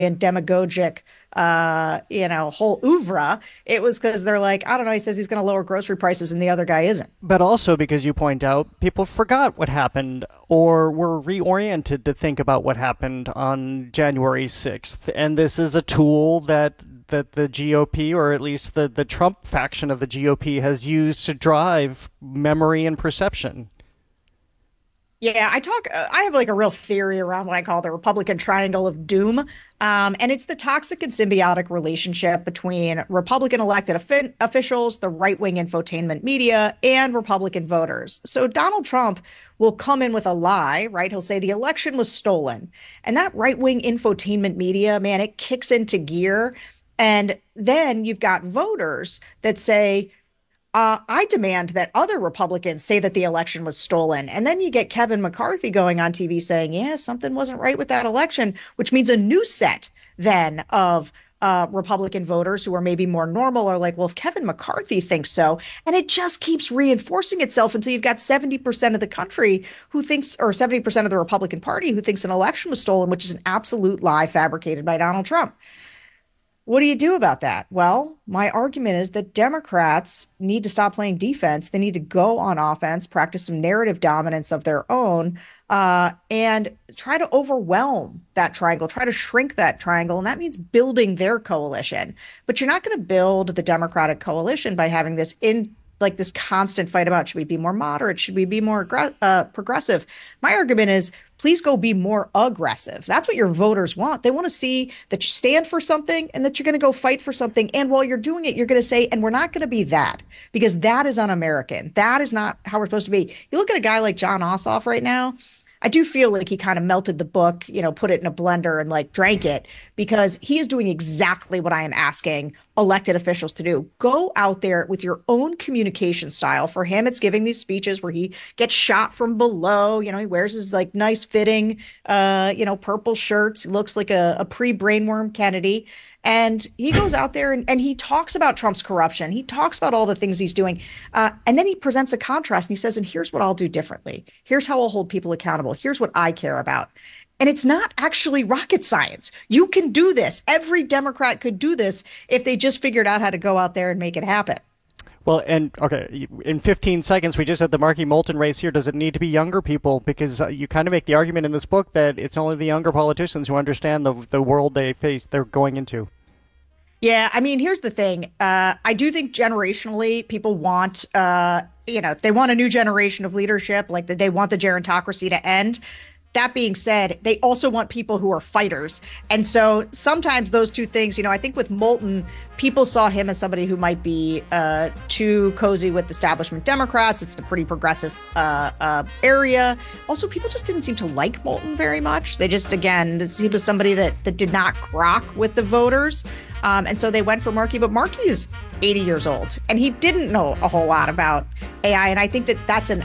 demagogic, whole oeuvre. It was because they're like, I don't know, he says he's going to lower grocery prices and the other guy isn't. But also because you point out people forgot what happened or were reoriented to think about what happened on January 6th. And this is a tool that the GOP, or at least the Trump faction of the GOP, has used to drive memory and perception. Yeah, I have like a real theory around what I call the Republican triangle of doom. And it's the toxic and symbiotic relationship between Republican elected officials, the right-wing infotainment media, and Republican voters. So Donald Trump will come in with a lie, right? He'll say the election was stolen. And that right-wing infotainment media, man, it kicks into gear. And then you've got voters that say, I demand that other Republicans say that the election was stolen. And then you get Kevin McCarthy going on TV saying, yeah, something wasn't right with that election, which means a new set then of Republican voters who are maybe more normal are like, well, if Kevin McCarthy thinks so, and it just keeps reinforcing itself until you've got 70% of the country who thinks, or 70% of the Republican Party who thinks an election was stolen, which is an absolute lie fabricated by Donald Trump. What do you do about that? Well, my argument is that Democrats need to stop playing defense. They need to go on offense, practice some narrative dominance of their own, and try to overwhelm that triangle, try to shrink that triangle. And that means building their coalition. But you're not going to build the Democratic coalition by having this this constant fight about, should we be more moderate? Should we be more progressive? My argument is, please go be more aggressive. That's what your voters want. They want to see that you stand for something and that you're going to go fight for something. And while you're doing it, you're going to say, and we're not going to be that, because that is un-American. That is not how we're supposed to be. You look at a guy like Jon Ossoff right now, I do feel like he kind of melted the book, put it in a blender and like drank it, because he is doing exactly what I am asking elected officials to do. Go out there with your own communication style. For him, it's giving these speeches where he gets shot from below. He wears his like nice fitting, purple shirts. He looks like a pre-brainworm Kennedy. And he goes out there and he talks about Trump's corruption. He talks about all the things he's doing. And then he presents a contrast and he says, and here's what I'll do differently. Here's how I'll hold people accountable. Here's what I care about. And it's not actually rocket science. You can do this. Every Democrat could do this if they just figured out how to go out there and make it happen. Well, and okay, in 15 seconds, we just had the Markey Moulton race here. Does it need to be younger people? Because you kind of make the argument in this book that it's only the younger politicians who understand the world they're going into. Yeah, I mean, here's the thing. I do think generationally people want, they want a new generation of leadership, like they want the gerontocracy to end. That being said, they also want people who are fighters. And so sometimes those two things, I think with Moulton, people saw him as somebody who might be too cozy with establishment Democrats. It's a pretty progressive area. Also, people just didn't seem to like Moulton very much. They just, he was somebody that did not grok with the voters. And so they went for Markey, but Markey is 80 years old and he didn't know a whole lot about AI. And I think that's an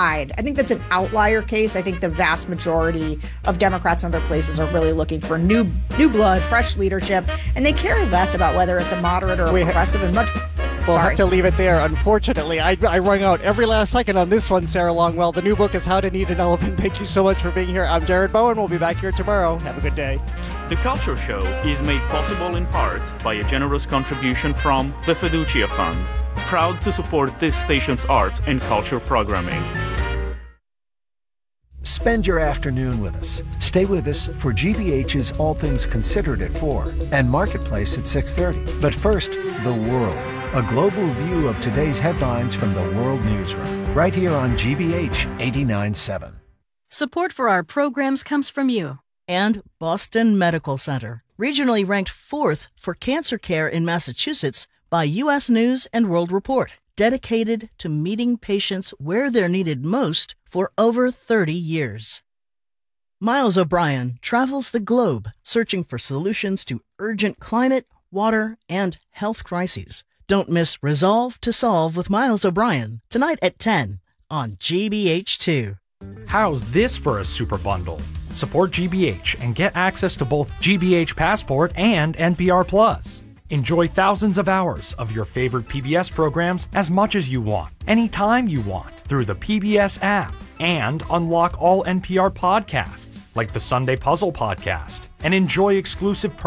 outlier case. I think the vast majority of Democrats in other places are really looking for new blood, fresh leadership, and they care less about whether it's a moderate or a progressive and much. We'll have to leave it there. Unfortunately, I rung out every last second on this one, Sarah Longwell. The new book is How to Eat an Elephant. Thank you so much for being here. I'm Jared Bowen. We'll be back here tomorrow. Have a good day. The Culture Show is made possible in part by a generous contribution from the Fiducia Fund, proud to support this station's arts and culture programming. Spend your afternoon with us. Stay with us for GBH's All Things Considered at 4 and Marketplace at 6:30. But first, the world. A global view of today's headlines from the World Newsroom. Right here on GBH 89.7. Support for our programs comes from you. And Boston Medical Center, regionally ranked 4th for cancer care in Massachusetts by U.S. News and World Report. Dedicated to meeting patients where they're needed most for over 30 years. Miles O'Brien travels the globe searching for solutions to urgent climate, water, and health crises. Don't miss Resolve to Solve with Miles O'Brien tonight at 10 on GBH2. How's this for a super bundle? Support GBH and get access to both GBH Passport and NPR Plus. Enjoy thousands of hours of your favorite PBS programs as much as you want, anytime you want, through the PBS app. and unlock all NPR podcasts, like the Sunday Puzzle Podcast, and enjoy exclusive